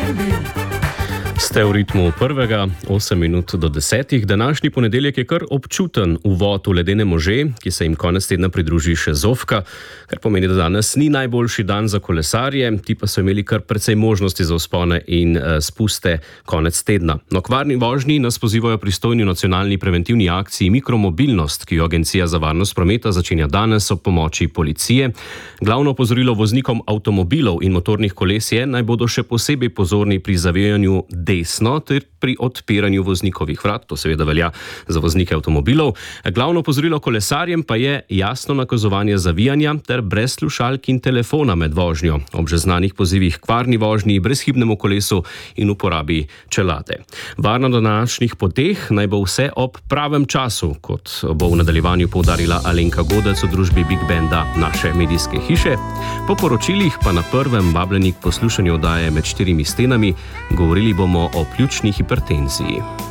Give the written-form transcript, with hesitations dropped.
Ste v ritmu prvega, 8 minut do 10. Današnji ponedeljek je kar občuten uvod v ledene može, ki se jim konec tedna pridruži še Zofka, kar pomeni, da danes ni najboljši dan za kolesarje, ti pa so imeli kar precej možnosti za vzpone in spuste konec tedna. No, k varni vožnji nas pozivajo pristojni nacionalni preventivni akciji Mikromobilnost, ki jo Agencija za varnost prometa začenja danes ob pomoči policije. Glavno opozorilo voznikom avtomobilov in motornih koles je, naj bodo še posebej pozorni pri zavijanju desno ter pri odpiranju voznikovih vrat, to seveda velja za voznike avtomobilov. Glavno opozorilo kolesarjem pa je jasno nakazovanje zavijanja ter brez slušalk in telefona med vožnjo, ob že znanih pozivih k varni vožnji, brezhibnemu kolesu in uporabi čelade. Varno na današnjih poteh naj bo vse ob pravem času, kot bo v nadaljevanju poudarila Alenka Godec v družbi Big Banda naše medijske hiše. Po poročilih pa na prvem vabljeni k poslušanju oddaje Med štirimi stenami. Govorili bomo o pljučni hipertenziji.